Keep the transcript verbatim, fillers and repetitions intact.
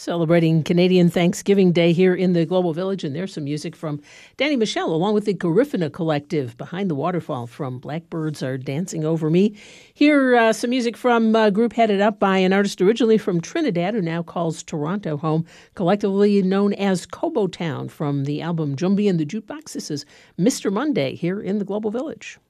Celebrating Canadian Thanksgiving Day here in the Global Village, and there's some music from Danny Michel, along with the Garifuna Collective, Behind the Waterfall from Blackbirds Are Dancing Over Me. Here, uh, some music from a group headed up by an artist originally from Trinidad who now calls Toronto home, collectively known as Cobo Town, from the album Jumbi and the Jukebox. This is Mister Monday here in the Global Village.